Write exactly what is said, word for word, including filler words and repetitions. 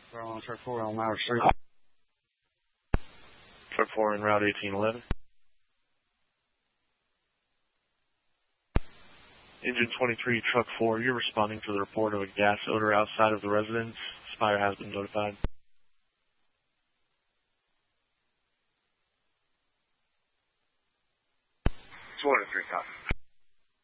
We're on truck four on Mauer Street. Truck four en route eighteen eleven. Engine twenty-three, truck four, you're responding to the report of a gas odor outside of the residence. Spire has been notified. two oh three, copy.